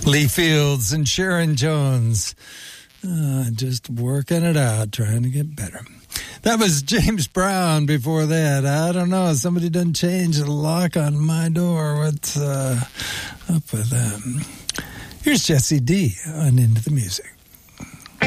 Lee Fields and Sharon Jones. Just working it out, trying to get better. That was James Brown before that. I don't know. Somebody done change the lock on my door. What's up with that? Here's Jesse D on Into the Music.